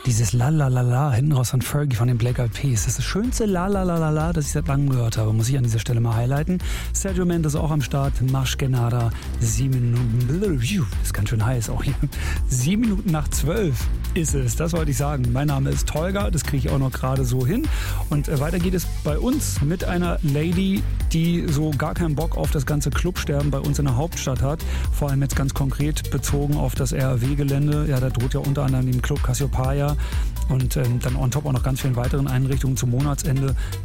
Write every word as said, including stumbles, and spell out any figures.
Dieses La-La-La-La hinten raus von Fergie von den Black Eyed Peas. Das ist das schönste La-La-La-La-La, das ich seit langem gehört habe. Muss ich an dieser Stelle mal highlighten. Sergio Mendes auch am Start. Marsch Genada. Sieben Minuten. Ist ganz schön heiß auch hier. Sieben Minuten nach zwölf ist es. Das wollte ich sagen. Mein Name ist Tolga. Das kriege ich auch noch gerade so hin. Und äh, weiter geht es bei uns mit einer Lady, die so gar keinen Bock auf das ganze Clubsterben bei uns in der Hauptstadt hat. Vor allem jetzt ganz konkret bezogen auf das R W Gelände. Ja, da droht ja unter anderem dem Club Cassiopeia und ähm, dann on top auch noch ganz vielen weiteren Einrichtungen zum Monatsende